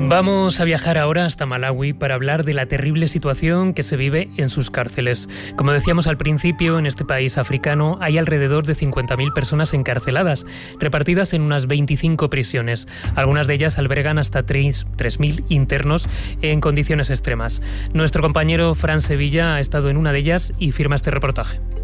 Vamos a viajar ahora hasta Malawi para hablar de la terrible situación que se vive en sus cárceles. Como decíamos al principio, en este país africano hay alrededor de 50.000 personas encarceladas, repartidas en unas 25 prisiones. Algunas de ellas albergan hasta 3.000 internos en condiciones extremas. Nuestro compañero Fran Sevilla ha estado en una de ellas y firma este reportaje.